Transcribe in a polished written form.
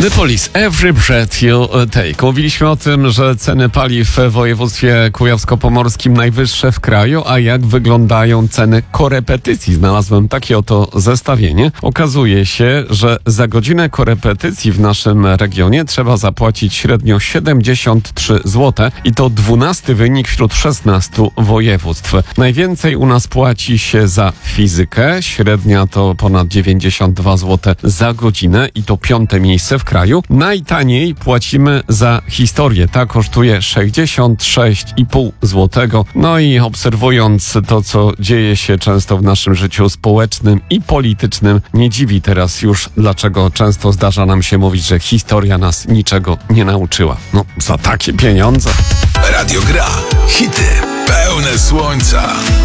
The Police, Every Breath You Take. Mówiliśmy o tym, że ceny paliw w województwie kujawsko-pomorskim najwyższe w kraju, a jak wyglądają ceny korepetycji? Znalazłem takie oto zestawienie. Okazuje się, że za godzinę korepetycji w naszym regionie trzeba zapłacić średnio 73 zł i to 12 wynik wśród 16 województw. Najwięcej u nas płaci się za fizykę, średnia to ponad 92 zł za godzinę i to 5. miejsce w kraju. Najtaniej płacimy za historię. Ta kosztuje 66,5 zł. No i obserwując to, co dzieje się często w naszym życiu społecznym i politycznym, nie dziwi teraz już, dlaczego często zdarza nam się mówić, że historia nas niczego nie nauczyła. No, za takie pieniądze. Radio Gra. Hity pełne słońca.